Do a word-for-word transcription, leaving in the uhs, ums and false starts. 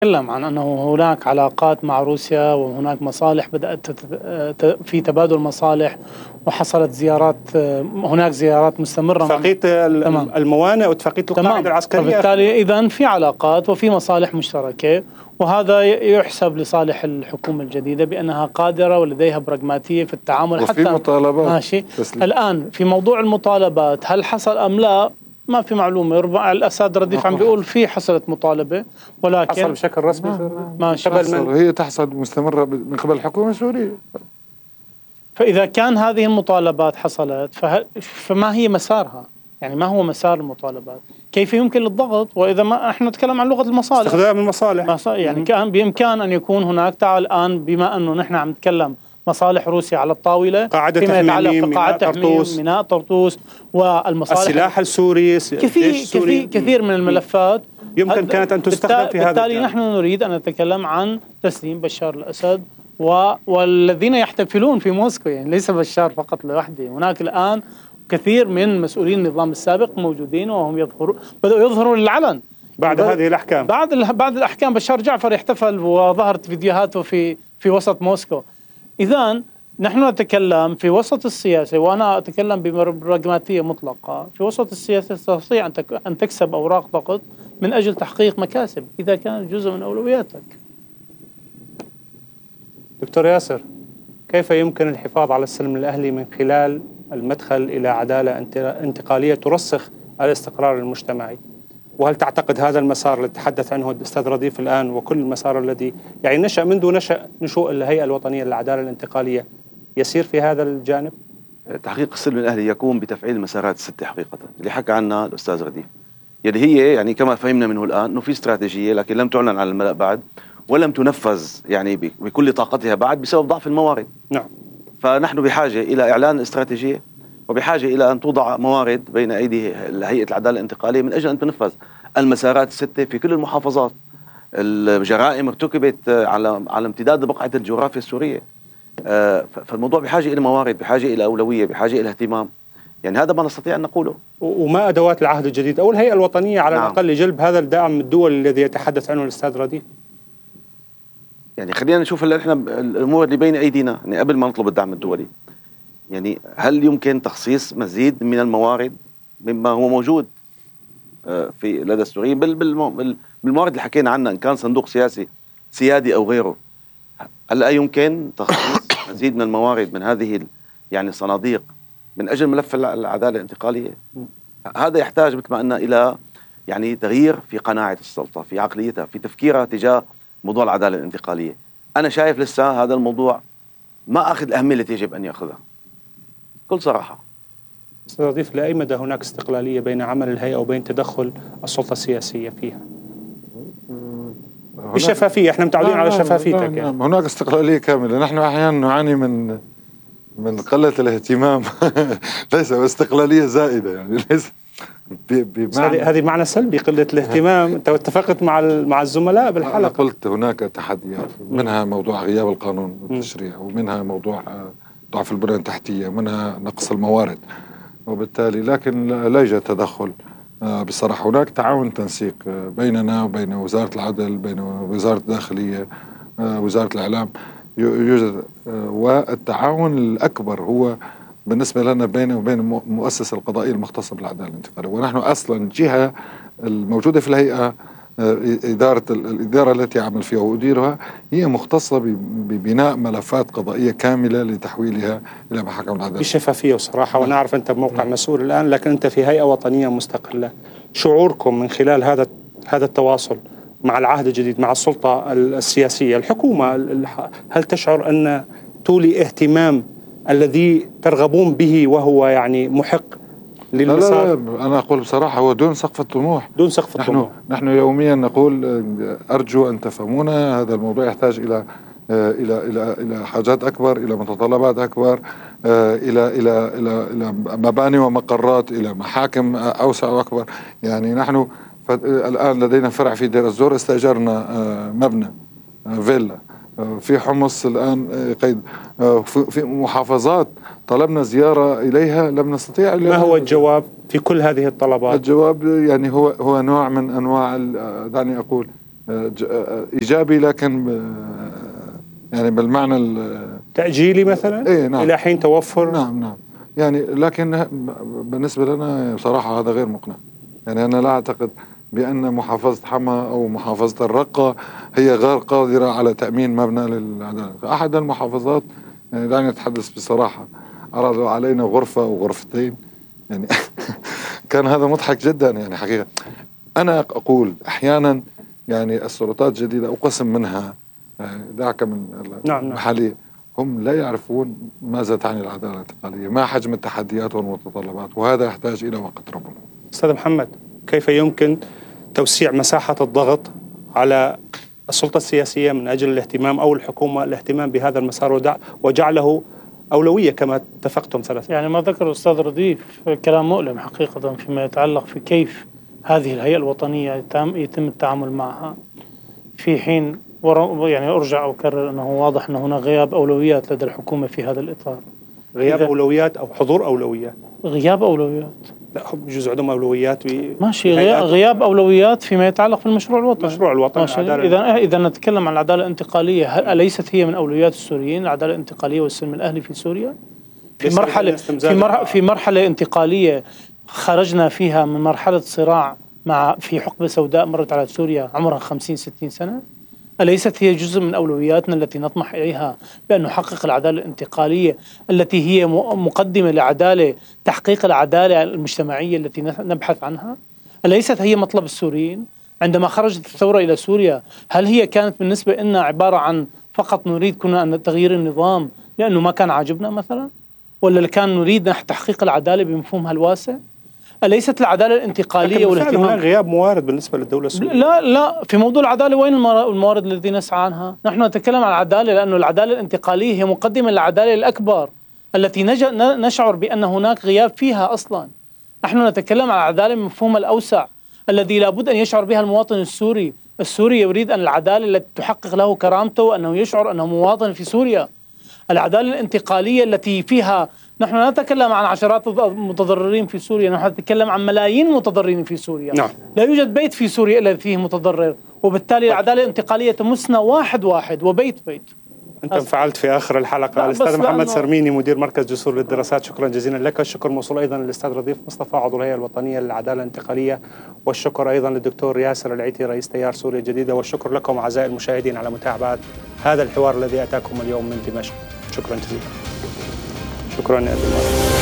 تكلم عن أنه هناك علاقات مع روسيا وهناك مصالح بدأت تت- في تبادل مصالح، وحصلت زيارات، هناك زيارات مستمرة مع- اتفاقية تمام الموانئ واتفاقية القاعدة تمام. العسكرية. فبالتالي إذن في علاقات وفي مصالح مشتركة، وهذا ي- يحسب لصالح الحكومة الجديدة بأنها قادرة ولديها براغماتية في التعامل. وفي حتى مطالبات ماشي تسليم. الآن في موضوع المطالبات، هل حصل أم لا؟ ما في معلومة. ربما الأستاذ رديف عم بيقول في حصلت مطالبة، ولكن حصل بشكل رسمي ماشي. قبل تحصل من هي تحصل مستمرة من قبل الحكومة السورية. فإذا كان هذه المطالبات حصلت، فهل فما هي مسارها؟ يعني ما هو مسار المطالبات؟ كيف يمكن الضغط؟ وإذا ما احنا نتكلم عن لغة المصالح، استخدام المصالح. مص- يعني كان بإمكان أن يكون هناك تعال الآن، بما أنه نحن عم نتكلم مصالح روسيا على الطاولة قاعدة فيما يتعلق تحميم، في قاعدة ميناء تحميم، طرطوس، ميناء طرطوس، والمصالح السلاح السوري، كثير الجيش كثير السوري. كثير من الملفات يمكن هذا- كانت أن تستخدم بالتا- في هذا بالتالي الجانب. نحن نريد أن نتكلم عن تسليم بشار الأسد و... والذين يحتفلون في موسكو. يعني ليس بشار فقط لوحده، هناك الآن كثير من مسؤولين النظام السابق موجودين، وهم يظهروا بدأوا يظهروا للعلن بعد هذه الأحكام. بعد ال... بعد الأحكام. بشار جعفر يحتفل وظهرت فيديوهاته في في وسط موسكو. إذن نحن نتكلم في وسط السياسة، وأنا أتكلم ببراغماتية مطلقة. في وسط السياسة تستطيع أن تك... أن تكسب أوراق ضغط من أجل تحقيق مكاسب إذا كان جزء من أولوياتك. دكتور ياسر، كيف يمكن الحفاظ على السلم الأهلي من خلال المدخل إلى عدالة انت- انتقالية ترسخ الاستقرار المجتمعي؟ وهل تعتقد هذا المسار اللي تحدث عنه الأستاذ رديف الآن، وكل المسار الذي يعني نشأ منذ نشأ نشوء الهيئة الوطنية للعدالة الانتقالية يسير في هذا الجانب؟ تحقيق السلم الأهلي يقوم بتفعيل المسارات الستة حقيقة اللي حكى عنها الأستاذ رديف، يلي هي يعني كما فهمنا منه الآن أنه في استراتيجية لكن لم تعلن على الملأ بعد، ولم تنفذ يعني بكل طاقتها بعد بسبب ضعف الموارد. نعم. فنحن بحاجة إلى إعلان استراتيجية، وبحاجة إلى أن توضع موارد بين أيدي هيئة العدالة الانتقالية من أجل أن تنفذ المسارات الستة في كل المحافظات. الجرائم ارتكبت على على امتداد بقعة الجغرافيا السورية، فالموضوع بحاجة إلى موارد، بحاجة إلى أولوية، بحاجة إلى اهتمام. يعني هذا ما نستطيع أن نقوله. وما أدوات العهد الجديد أو الهيئة الوطنية على نعم. الأقل لجلب هذا الدعم الدولي الذي يتحدث عنه الأستاذ رديف؟ يعني خلينا نشوف هلا احنا الامور اللي بين ايدينا، يعني قبل ما نطلب الدعم الدولي، يعني هل يمكن تخصيص مزيد من الموارد مما هو موجود في لدى السوريين بالموارد اللي حكينا عنها، ان كان صندوق سياسي سيادي او غيره؟ هل يمكن تخصيص مزيد من الموارد من هذه يعني الصناديق من اجل ملف العداله الانتقاليه؟ هذا يحتاج مثل ما قلنا الى يعني تغيير في قناعه السلطه، في عقليتها، في تفكيرها تجاه موضوع العدالة الانتقالية. أنا شايف لسه هذا الموضوع ما أخذ الأهمية التي يجب أن يأخذها بكل صراحة. أستاذ رديف، لأي مدى هناك استقلالية بين عمل الهيئة وبين تدخل السلطة السياسية فيها؟ بالشفافية، احنا متعودين على شفافيتك. يعني هناك استقلالية كاملة. نحن أحيانا نعاني من من قلة الاهتمام ليس استقلالية زائدة، يعني ليس هذه هذه معنى سلبي، قلة الاهتمام. انت اتفقت مع مع الزملاء بالحلقة. أنا قلت هناك تحديات، منها موضوع غياب القانون والتشريع، ومنها موضوع ضعف البنية التحتية، ومنها نقص الموارد، وبالتالي لكن لا يوجد تدخل بصراحة. هناك تعاون تنسيق بيننا وبين وزارة العدل، بين وزارة الداخلية، وزارة الإعلام، يوجد. والتعاون الأكبر هو بالنسبة لنا بين وبين المؤسسة القضائية المختصة بالعدالة الانتقالية، ونحن أصلا الجهة الموجودة في الهيئة، إدارة الإدارة التي أعمل فيها وأديرها هي مختصة ببناء ملفات قضائية كاملة لتحويلها إلى محاكم العدالة بشفافية وصراحة. وأنا أعرف أنت بموقع مسؤول الآن، لكن أنت في هيئة وطنية مستقلة. شعوركم من خلال هذا هذا التواصل مع العهد الجديد، مع السلطة السياسية، الحكومة، هل تشعر أن تولي اهتمام الذي ترغبون به وهو يعني محق للمسار؟ لا, لا, لا أنا أقول بصراحة هو دون سقف الطموح. دون سقف الطموح. نحن, نحن يوميا نقول أرجو أن تفهمونا، هذا الموضوع يحتاج إلى إلى إلى إلى حاجات أكبر، إلى متطلبات أكبر، إلى إلى إلى إلى مباني ومقرات، إلى محاكم أوسع وأكبر. يعني نحن الآن لدينا فرع في دير الزور، استأجرنا مبنى فيلا في حمص الآن قيد، في محافظات طلبنا زيارة إليها لم نستطيع. ما هو الجواب في كل هذه الطلبات؟ الجواب يعني هو هو نوع من أنواع دعني أقول إيجابي، لكن يعني بالمعنى تأجيلي مثلا إيه نعم. إلى حين توفر. نعم نعم يعني، لكن بالنسبة لنا بصراحة هذا غير مقنع. يعني أنا لا أعتقد بأن محافظة حما أو محافظة الرقة هي غير قادرة على تأمين مبنى للعدالة. أحد المحافظات، يعني دعني أتحدث بصراحة، عرضوا علينا غرفة أو غرفتين يعني كان هذا مضحك جدا يعني حقيقة. أنا أقول أحيانا يعني السلطات الجديدة أقسم منها، يعني دعك من المحلية، هم لا يعرفون ماذا تعني العدالة الانتقالية، ما حجم التحديات والمتطلبات، وهذا يحتاج إلى وقت ربما. أستاذ محمد، كيف يمكن توسيع مساحة الضغط على السلطة السياسية من أجل الاهتمام أو الحكومة الاهتمام بهذا المسار وجعله أولوية كما اتفقتم ثلاثة؟ يعني ما ذكر الأستاذ رديف كلام مؤلم حقيقة فيما يتعلق في كيف هذه الهيئة الوطنية يتم التعامل معها، في حين يعني أرجع وأكرر أنه واضح أن هناك غياب أولويات لدى الحكومة في هذا الإطار. غياب أولويات أو حضور أولويات؟ غياب أولويات. لا، جزء عندهم أولويات. ماشي، غياب أولويات فيما يتعلق في المشروع الوطني. مشروع الوطني. إذا إذا نتكلم عن العدالة الانتقالية، أليست هي من أولويات السوريين العدالة الانتقالية والسلم الأهلي في سوريا؟ في مرحلة في مرحلة في مرحلة انتقالية خرجنا فيها من مرحلة صراع مع في حقبة سوداء مرت على سوريا عمرها خمسين ستين سنة. أليست هي جزء من أولوياتنا التي نطمح إليها بأن نحقق العدالة الانتقالية التي هي مقدمة لعدالة تحقيق العدالة المجتمعية التي نبحث عنها؟ أليست هي مطلب السوريين عندما خرجت الثورة إلى سوريا؟ هل هي كانت بالنسبة لنا عبارة عن فقط نريد كنا أن تغيير النظام لأنه ما كان عاجبنا مثلا، ولا كان نريد تحقيق العدالة بمفهومها الواسع؟ أليست العدالة الانتقالية والاهتمام؟ هناك غياب موارد بالنسبة للدولة السورية. لا لا، في موضوع العدالة وين الموارد التي نسعى عنها؟ نحن نتكلم عن العدالة لأنه العدالة الانتقالية هي مقدمة للعدالة الأكبر التي نشعر بأن هناك غياب فيها أصلا. نحن نتكلم عن العدالة بمفهومها الأوسع الذي لابد أن يشعر بها المواطن السوري. السوري يريد أن العدالة التي تحقق له كرامته وأنه يشعر أنه مواطن في سوريا. العدالة الانتقالية التي فيها نحن لا نتكلم عن عشرات المتضررين في سوريا، نحن نتكلم عن ملايين متضررين في سوريا. نعم. لا يوجد بيت في سوريا إلا فيه متضرر، وبالتالي العدالة الانتقالية تمسنا واحد واحد وبيت بيت. أنت انفعلت في آخر الحلقة. الأستاذ محمد سرميني مدير مركز جسور للدراسات، شكرا جزيلا لك. الشكر موصول أيضا للأستاذ رديف مصطفى عضو الهيئة الوطنية للعدالة الانتقالية، والشكر أيضا للدكتور ياسر العيتي رئيس تيار سوريا الجديدة، والشكر لكم أعزائي المشاهدين على متابعة هذا الحوار الذي أتاكم اليوم من دمشق. شكرا جزيلا. شكرا يا